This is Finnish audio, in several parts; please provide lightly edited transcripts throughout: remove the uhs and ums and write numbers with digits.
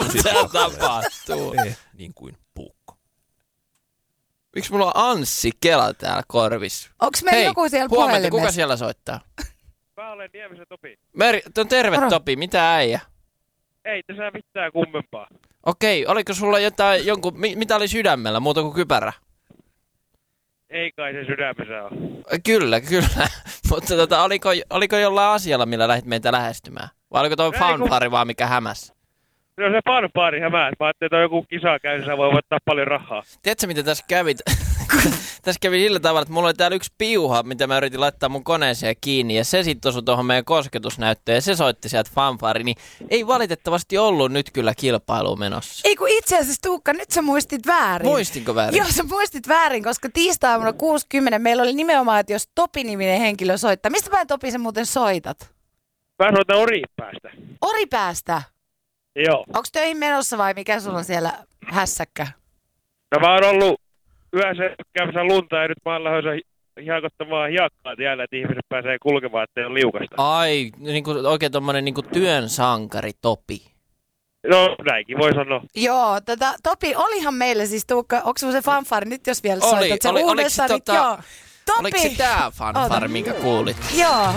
Mitä tapahtuu? Niin kuin puukko. Miksi mulla on Anssi Kela täällä korvissa? Onks meillä joku siellä puhelimessa? Kuka siellä soittaa? Mä olen Niemisen Topi. Terve Topi, mitä äijä? Ei tässä mitään kummempaa. Okei, oliko sulla jotain, mitä oli sydämellä, muuta kuin kypärä? Ei kai se sydämessä ole. Kyllä. Mutta oliko jollain asialla, millä lähdit meitä lähestymään? Vai oliko toi fanfari vaan mikä hämässä? No se fanfari hämässä. Mä ajattelin, että on joku kisa käynnissä, voi voittaa paljon rahaa. Tiedätkö, mitä tässä kävi? Tässä kävi sillä tavalla, että mulla oli täällä yksi piuha, mitä mä yritin laittaa mun koneeseen kiinni, ja se sitten osui tuohon meidän kosketusnäyttöön, ja se soitti sieltä fanfari, niin ei valitettavasti ollut nyt kyllä kilpailu menossa. Ei kun itse asiassa Tuukka, nyt sä muistit väärin. Muistinko väärin? Joo, sä muistit väärin, koska tiistaina 60 meillä oli nimenomaan, että jos Topi-niminen henkilö soittaa. Mistä päin Topi sä muuten soitat? Mä soitan Oripäästä. Oripäästä? Joo. Onks töihin menossa vai mikä sulla on siellä hässäkkä? No mä oon ollut yhdessä käymässä lunta ja nyt mä oon lähdössä hiakottamaan hiekkaa tiellä, että ihmiset pääsee kulkemaan, ettei ole liukasta. Ai, oikein tommonen työn sankari Topi. No näinkin voi sanoa. Joo, Topi, olihan meille siis Tuukka, onko se fanfari nyt jos vielä soitat sen uudestaan? Joo. Topi! Oliko se tää fanfari, minkä kuulit? Joo.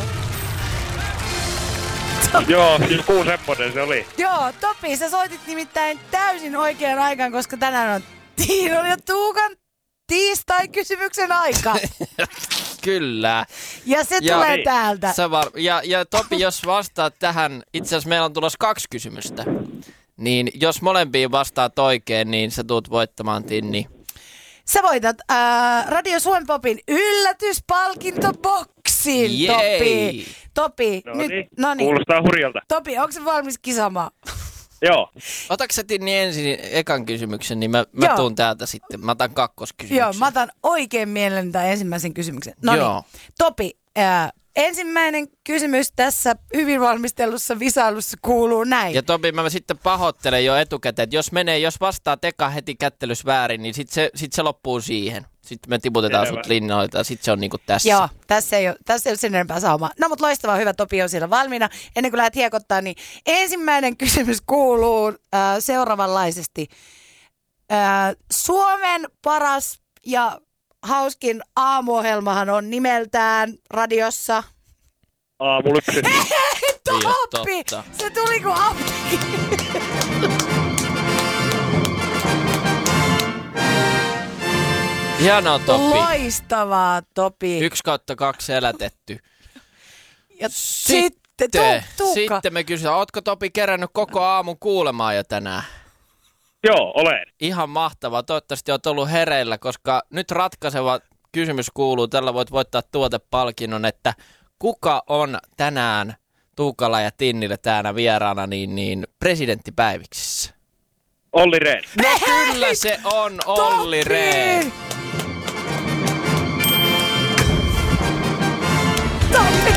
Joo, joku semmonen se oli. Joo, Topi, sä soitit nimittäin täysin oikean aikaan, koska tänään on Tiinon ja Tuukan tiistai-kysymyksen aika. Kyllä. Ja se tulee täältä. Ja Topi, jos vastaat tähän, itse asiassa meillä on tulossa 2 kysymystä, niin jos molempiin vastaat oikein, niin sä tuut voittamaan Tinni. Sä voitat Radio Suomen Popin yllätyspalkintoboksin, Topi. Topi, noniin. Kuulostaa hurjalta. Topi, onko se valmis kisaamaan? Joo. Otatko sä Tinni ensin ekan kysymyksen, niin mä tuun täältä sitten. Mä otan kakkoskysymyksen. Joo, mä otan oikein mielelläni tämän ensimmäisen kysymyksen. Noniin, Topi, ensimmäinen kysymys tässä hyvin valmistellussa visailussa kuuluu näin. Ja Topi, mä sitten pahoittelen jo etukäteen, että jos vastaa eka heti kättelys väärin, niin sit se loppuu siihen. Sitten me tiputetaan sut linnoilta ja sitten se on niinku tässä. Joo, tässä ei ole sen enempää saumaa. No mut loistavaa, hyvä, Topi on siellä valmiina. Ennen kuin lähdet hiekottaa, niin ensimmäinen kysymys kuuluu seuraavanlaisesti. Suomen paras ja hauskin aamuohjelmahan on nimeltään radiossa. Aamulypsy. Topi! Se tuli kuin apteekki. Hienoa, Topi. Loistavaa, Topi. 1/2 elätetty. Ja sitten Tuukka. Sitten me kysytään, ootko Topi kerännyt koko aamun kuulemaan jo tänään? Joo, olen. Ihan mahtavaa. Toivottavasti oot ollut hereillä, koska nyt ratkaiseva kysymys kuuluu, tällä voit voittaa tuotepalkinnon, että kuka on tänään Tuukalla ja Tinnille täällä vieraana niin presidenttipäiviksissä? Olli Rehn. No kyllä se on Olli Rehn. Topi.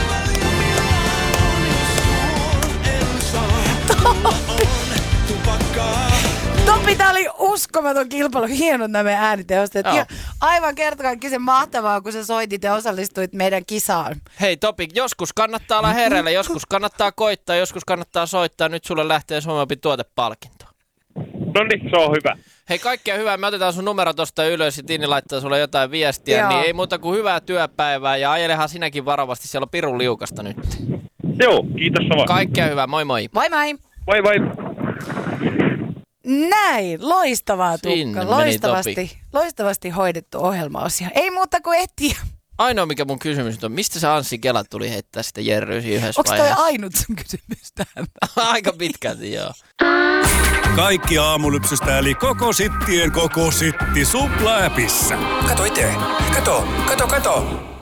Topi, tää oli uskomaton kilpailu. Hienot nämä meidän ääniteosteet. Aivan kertakaikkisen mahtavaa, kun sä soitit ja osallistuit meidän kisaan. Hei Topi, joskus kannattaa olla hereillä, joskus kannattaa koittaa, joskus kannattaa soittaa. Nyt sulle lähtee Suomen tuotepalkinto. No niin, se on hyvä. Hei, kaikkea hyvää. Me otetaan sun numero tosta ylös ja Tinni laittaa sulle jotain viestiä. Joo. Niin ei muuta kuin hyvää työpäivää ja ajelehan sinäkin varovasti. Siellä on pirun liukasta nyt. Joo, kiitos sama. Kaikkea hyvää. Moi moi. Moi moi. Moi moi. Näin, loistavaa Tuukka. Loistavasti hoidettu ohjelmaosia. Ei muuta kuin etsiä. Ainoa mikä mun kysymys on, mistä se Anssi Kela tuli heittää sitä Jerrysi yhdessä Onko toi ainut sun kysymys tähän? Aika pitkälti, joo. Kaikki aamulypsystä eli koko sittien koko sitti Supla-äpissä. Kato itse. Kato.